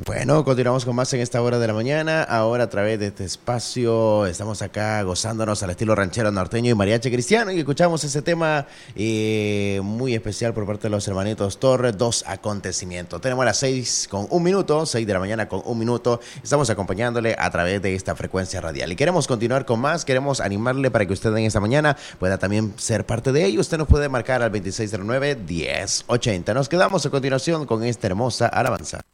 Bueno, continuamos con más en esta hora de la mañana. Ahora a través de este espacio estamos acá gozándonos al estilo ranchero norteño y mariachi cristiano y escuchamos ese tema muy especial por parte de los hermanitos Torres, Dos Acontecimientos. Tenemos las 6:01, 6 de la mañana con 1 minuto. Estamos acompañándole a través de esta frecuencia radial y queremos continuar con más. Queremos animarle para que usted en esta mañana pueda también ser parte de ello. Usted nos puede marcar al 2609-1080. Nos quedamos a continuación con esta hermosa alabanza.